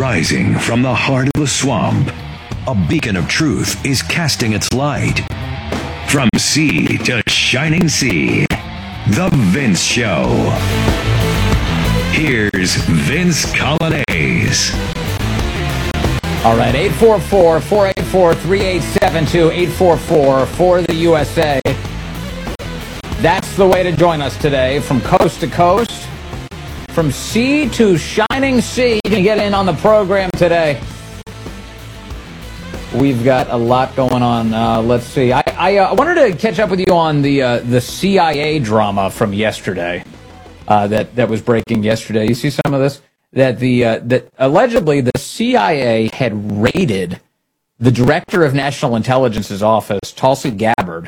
Rising from the heart of the swamp, a beacon of truth is casting its light. From sea to shining sea, The Vince Show. Here's Vince Coglianese. All right, 844-484-3872, 844 for the USA. That's the way to join us today, from coast to coast, from sea to shining sea. You can get in on the program today. We've got a lot going on. Let's see. I wanted to catch up with you on the CIA drama from yesterday. That was breaking yesterday. You see some of this? That allegedly the CIA had raided the director of National Intelligence's office, Tulsi Gabbard.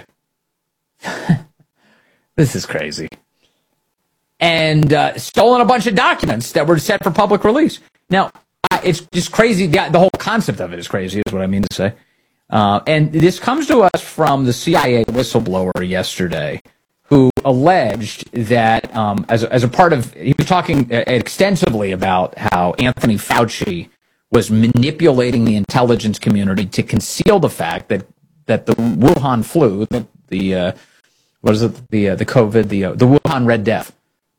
This is crazy. And stolen a bunch of documents that were set for public release. Now, it's just crazy. The whole concept of it is crazy, is what I mean to say. And this comes to us from the CIA whistleblower yesterday, who alleged that as a part of, he was talking extensively about how Anthony Fauci was manipulating the intelligence community to conceal the fact that the Wuhan flu, the COVID, the Wuhan Red Death,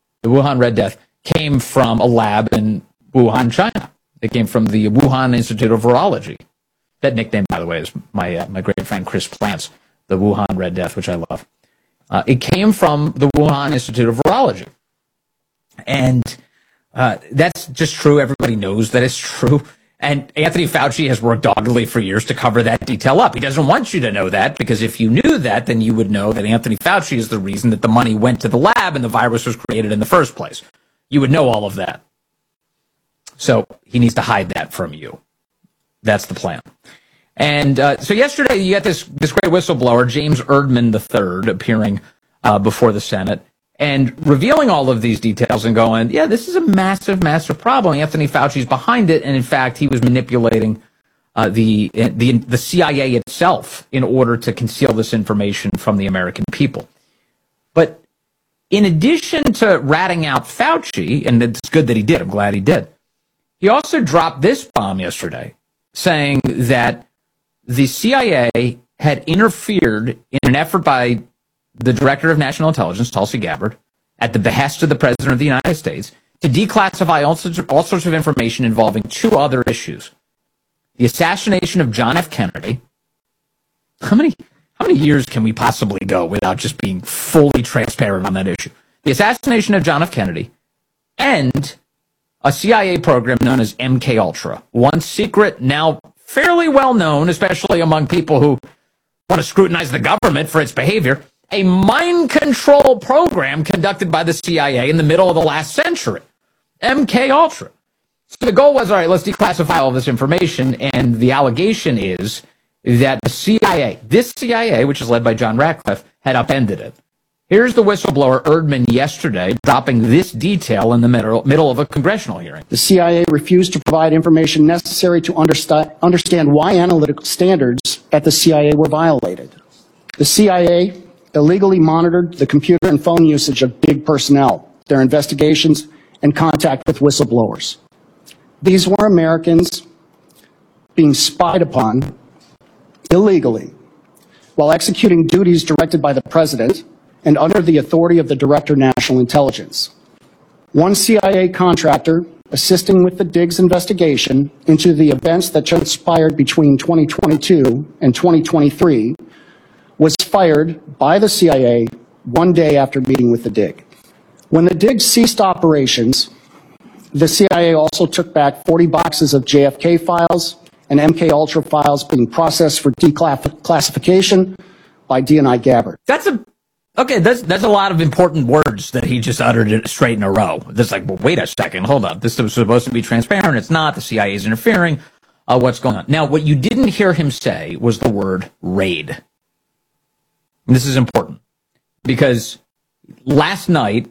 came from a lab in Wuhan, China. It came from the Wuhan Institute of Virology. That nickname, by the way, is my great friend Chris Plant's, the Wuhan Red Death, which I love. It came from the Wuhan Institute of Virology. And that's just true. Everybody knows that it's true. And Anthony Fauci has worked doggedly for years to cover that detail up. He doesn't want you to know that, because if you knew that, then you would know that Anthony Fauci is the reason that the money went to the lab and the virus was created in the first place. You would know all of that. So he needs to hide that from you. That's the plan. And so yesterday, you got this great whistleblower, James Erdman III, appearing before the Senate and revealing all of these details and going, yeah, this is a massive, massive problem. Anthony Fauci's behind it. And in fact, he was manipulating the CIA itself in order to conceal this information from the American people. But in addition to ratting out Fauci, and it's good that he did, I'm glad he did, he also dropped this bomb yesterday, saying that the CIA had interfered in an effort by the Director of National Intelligence, Tulsi Gabbard, at the behest of the President of the United States, to declassify all sorts of information involving two other issues. The assassination of John F. Kennedy. How many years can we possibly go without just being fully transparent on that issue? The assassination of John F. Kennedy and a CIA program known as MK-Ultra. Once secret, now fairly well known, especially among people who want to scrutinize the government for its behavior, a mind control program conducted by the CIA in the middle of the last century. MK-Ultra. So the goal was, all right, let's declassify all this information, and the allegation is that the CIA, this CIA, which is led by John Ratcliffe, had upended it. Here's the whistleblower Erdman yesterday dropping this detail in the middle of a congressional hearing. The CIA refused to provide information necessary to understand why analytical standards at the CIA were violated. The CIA illegally monitored the computer and phone usage of big personnel, their investigations, and contact with whistleblowers. These were Americans being spied upon illegally while executing duties directed by the president and under the authority of the Director of National Intelligence. One CIA contractor assisting with the Diggs investigation into the events that transpired between 2022 and 2023 was fired by the CIA one day after meeting with the Dig. When the Dig ceased operations, the CIA also took back 40 boxes of JFK files and MK-Ultra files being processed for declassification by DNI Gabbard. That's a lot of important words that he just uttered straight in a row. It's like, well, wait a second, hold on. This was supposed to be transparent. It's not. The CIA is interfering. What's going on? Now, what you didn't hear him say was the word raid. And this is important because last night,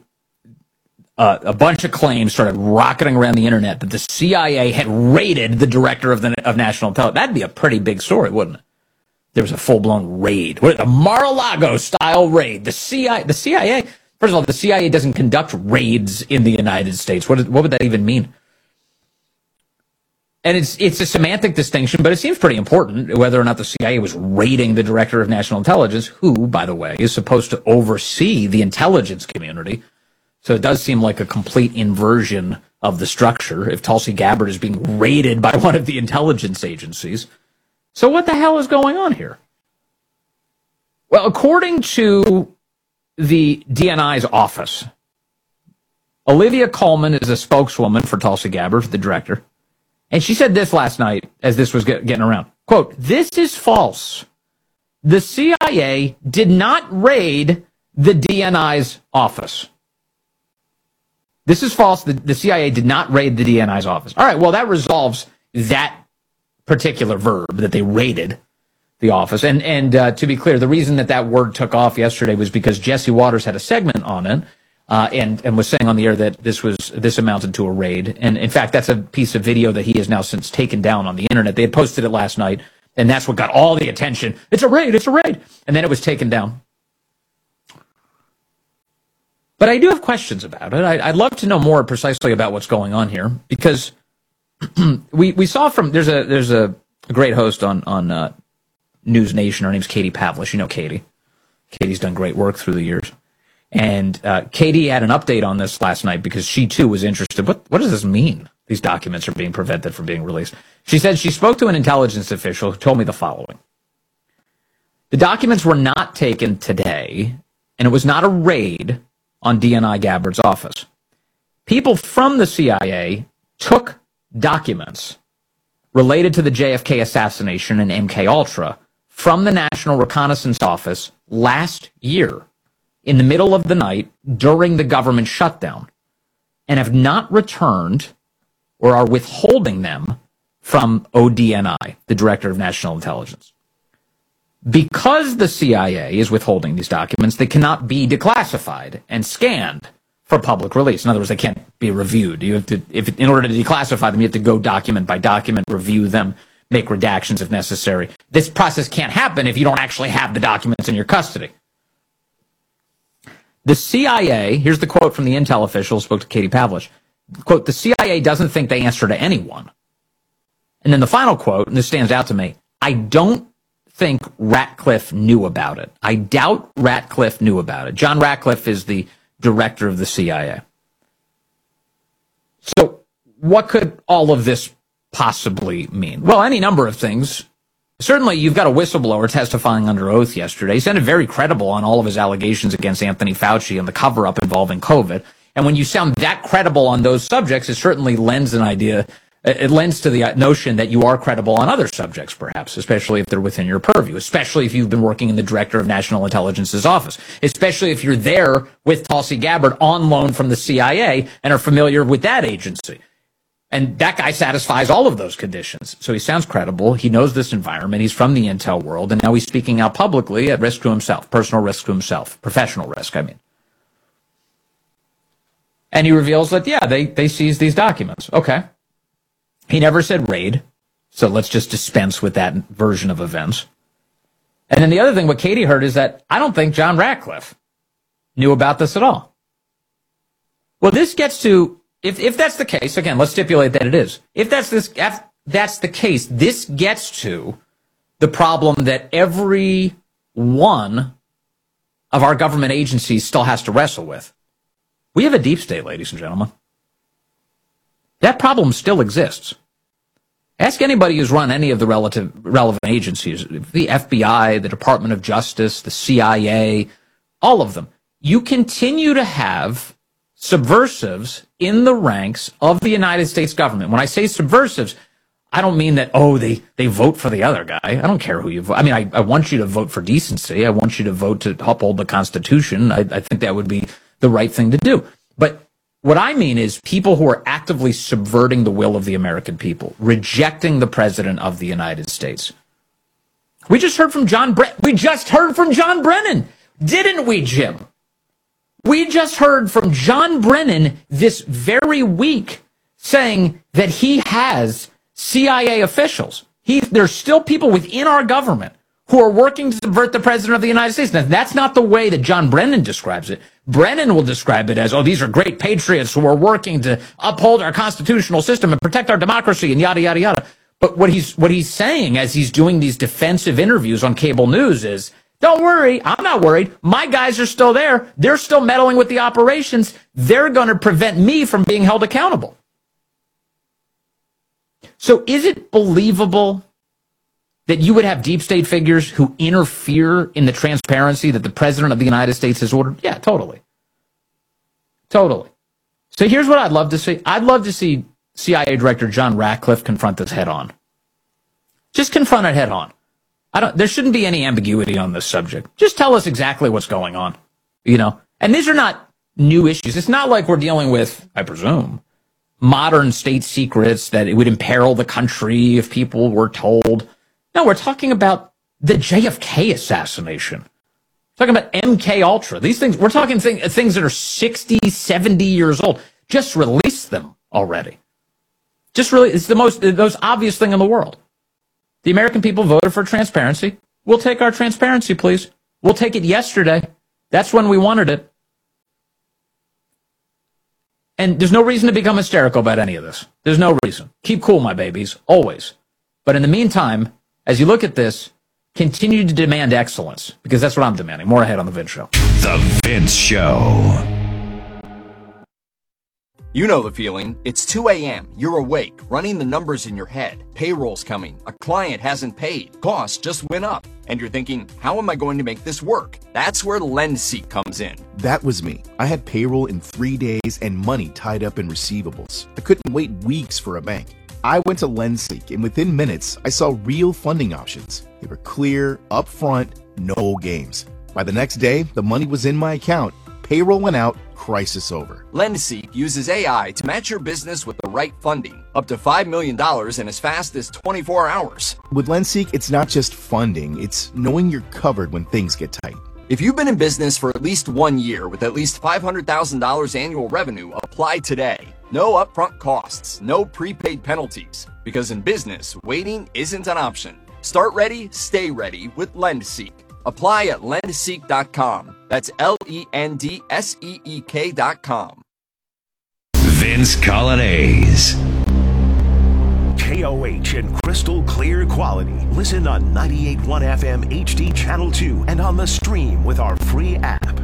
a bunch of claims started rocketing around the internet that the CIA had raided the Director of National Intelligence. That'd be a pretty big story, wouldn't it? There was a full-blown raid. A Mar-a-Lago-style raid. The CIA, first of all, the CIA doesn't conduct raids in the United States. What would that even mean? And it's a semantic distinction, but it seems pretty important whether or not the CIA was raiding the director of national intelligence, who, by the way, is supposed to oversee the intelligence community. So it does seem like a complete inversion of the structure if Tulsi Gabbard is being raided by one of the intelligence agencies. So what the hell is going on here? Well, according to the DNI's office, Olivia Coleman is a spokeswoman for Tulsi Gabbard, the director. And she said this last night as this was getting around. Quote, "This is false. The CIA did not raid the DNI's office." This is false. The CIA did not raid the DNI's office. All right, well, that resolves that particular verb, that they raided the office. And to be clear, the reason that word took off yesterday was because Jesse Waters had a segment on it. And was saying on the air that this amounted to a raid. And in fact, that's a piece of video that he has now since taken down on the internet. They had posted it last night, and that's what got all the attention. It's a raid, it's a raid. And then it was taken down. But I do have questions about it. I'd love to know more precisely about what's going on here, because we saw from, there's a great host on News Nation. Her name's Katie Pavlich. You know Katie. Katie's done great work through the years. And Katie had an update on this last night because she, too, was interested. What does this mean? These documents are being prevented from being released. She said she spoke to an intelligence official who told me the following. The documents were not taken today, and it was not a raid on DNI Gabbard's office. People from the CIA took documents related to the JFK assassination and MKUltra from the National Reconnaissance Office last year, in the middle of the night during the government shutdown, and have not returned or are withholding them from ODNI, the Director of National Intelligence. Because the CIA is withholding these documents, they cannot be declassified and scanned for public release. In other words, they can't be reviewed. You have to, in order to declassify them, you have to go document by document, review them, make redactions if necessary. This process can't happen if you don't actually have the documents in your custody. The CIA, here's the quote from the intel official who spoke to Katie Pavlich, quote, "The CIA doesn't think they answer to anyone." And then the final quote, and this stands out to me, "I don't think Ratcliffe knew about it." I doubt Ratcliffe knew about it. John Ratcliffe is the director of the CIA. So what could all of this possibly mean? Well, any number of things. Certainly, you've got a whistleblower testifying under oath yesterday. He sounded very credible on all of his allegations against Anthony Fauci and the cover-up involving COVID. And when you sound that credible on those subjects, it certainly lends an idea. It lends to the notion that you are credible on other subjects, perhaps, especially if they're within your purview, especially if you've been working in the Director of National Intelligence's office, especially if you're there with Tulsi Gabbard on loan from the CIA and are familiar with that agency. And that guy satisfies all of those conditions. So he sounds credible. He knows this environment. He's from the intel world. And now he's speaking out publicly at risk to himself, personal risk to himself, professional risk, I mean. And he reveals that, yeah, they seized these documents. Okay. He never said raid. So let's just dispense with that version of events. And then the other thing, what Katie heard, is that I don't think John Ratcliffe knew about this at all. Well, this gets to, if that's the case, again, let's stipulate that it is. If that's the case, this gets to the problem that every one of our government agencies still has to wrestle with. We have a deep state, ladies and gentlemen. That problem still exists. Ask anybody who's run any of the relevant agencies, the FBI, the Department of Justice, the CIA, all of them. You continue to have subversives in the ranks of the United States government. When I say subversives, I don't mean that, they vote for the other guy. I don't care who you vote. I mean, I want you to vote for decency. I want you to vote to uphold the Constitution. I think that would be the right thing to do. But what I mean is people who are actively subverting the will of the American people, rejecting the President of the United States. We just heard from John Brennan, didn't we, Jim? We just heard from John Brennan this very week saying that he has CIA officials. There's still people within our government who are working to subvert the president of the United States. Now, that's not the way that John Brennan describes it. Brennan will describe it as, oh, these are great patriots who are working to uphold our constitutional system and protect our democracy and yada, yada, yada. But what he's saying as he's doing these defensive interviews on cable news is, don't worry, I'm not worried. My guys are still there. They're still meddling with the operations. They're going to prevent me from being held accountable. So is it believable that you would have deep state figures who interfere in the transparency that the president of the United States has ordered? Yeah, totally. Totally. So here's what I'd love to see. I'd love to see CIA Director John Ratcliffe confront this head on. Just confront it head on. There shouldn't be any ambiguity on this subject. Just tell us exactly what's going on, you know? And these are not new issues. It's not like we're dealing with, I presume, modern state secrets that it would imperil the country if people were told. No, we're talking about the JFK assassination. We're talking about MK Ultra. These things, we're talking things that are 60, 70 years old. Just release them already. It's the most obvious thing in the world. The American people voted for transparency. We'll take our transparency, please. We'll take it yesterday. That's when we wanted it. And there's no reason to become hysterical about any of this. There's no reason. Keep cool, my babies, always. But in the meantime, as you look at this, continue to demand excellence, because that's what I'm demanding. More ahead on The Vince Show. The Vince Show. You know the feeling. It's 2 a.m. You're awake, running the numbers in your head. Payroll's coming. A client hasn't paid. Costs just went up. And you're thinking, how am I going to make this work? That's where LendSeek comes in. That was me. I had payroll in 3 days and money tied up in receivables. I couldn't wait weeks for a bank. I went to LendSeek, and within minutes, I saw real funding options. They were clear, upfront, no games. By the next day, the money was in my account. Payroll went out, crisis over. LendSeek uses AI to match your business with the right funding, up to $5 million in as fast as 24 hours. With LendSeek, it's not just funding, it's knowing you're covered when things get tight. If you've been in business for at least 1 year with at least $500,000 annual revenue, apply today. No upfront costs, no prepaid penalties. Because in business, waiting isn't an option. Start ready, stay ready with LendSeek. Apply at lendseek.com. That's LENDSEEK.com. Vince Colonnese. KOH and crystal clear quality. Listen on 98.1 FM HD Channel 2 and on the stream with our free app.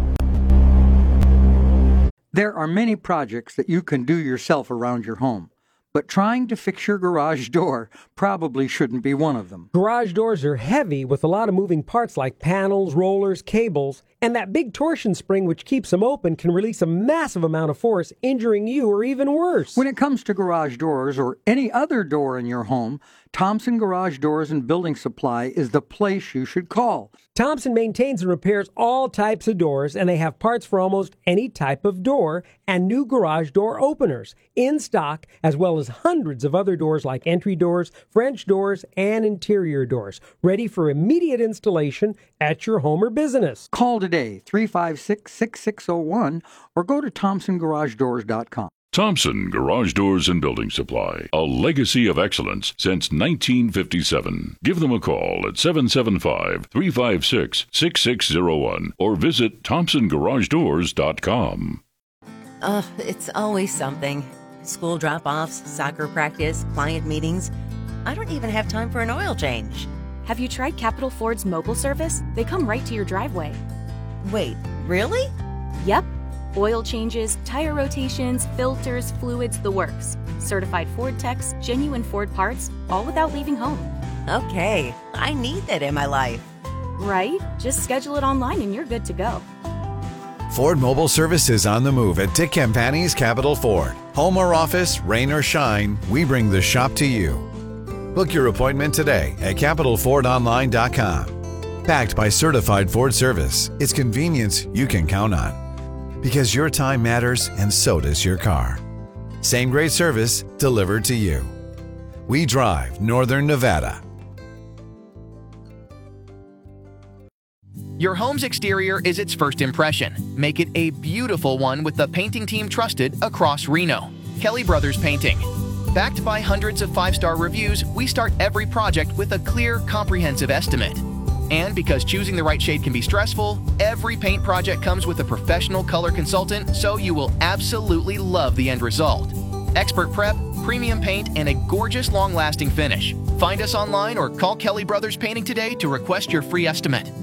There are many projects that you can do yourself around your home, but trying to fix your garage door probably shouldn't be one of them. Garage doors are heavy with a lot of moving parts like panels, rollers, cables, and that big torsion spring which keeps them open can release a massive amount of force, injuring you or even worse. When it comes to garage doors or any other door in your home, Thompson Garage Doors and Building Supply is the place you should call. Thompson maintains and repairs all types of doors, and they have parts for almost any type of door and new garage door openers in stock, as well as hundreds of other doors like entry doors, French doors, and interior doors, ready for immediate installation at your home or business. Call today, 356-6601, or go to ThompsonGarageDoors.com. Thompson Garage Doors and Building Supply, a legacy of excellence since 1957. Give them a call at 775-356-6601 or visit ThompsonGarageDoors.com. It's always something. School drop-offs, soccer practice, client meetings. I don't even have time for an oil change. Have you tried Capital Ford's mobile service? They come right to your driveway. Wait, really? Yep. Oil changes, tire rotations, filters, fluids, the works. Certified Ford techs, genuine Ford parts, all without leaving home. Okay, I need that in my life. Right? Just schedule it online and you're good to go. Ford Mobile Service is on the move at Dick Campani's Capital Ford. Home or office, rain or shine, we bring the shop to you. Book your appointment today at CapitalFordOnline.com. Backed by certified Ford service, it's convenience you can count on. Because your time matters and so does your car. Same great service delivered to you. We drive Northern Nevada. Your home's exterior is its first impression. Make it a beautiful one with the painting team trusted across Reno. Kelly Brothers Painting. Backed by hundreds of 5-star reviews, we start every project with a clear, comprehensive estimate. And because choosing the right shade can be stressful, every paint project comes with a professional color consultant, so you will absolutely love the end result. Expert prep, premium paint, and a gorgeous long-lasting finish. Find us online or call Kelly Brothers Painting today to request your free estimate.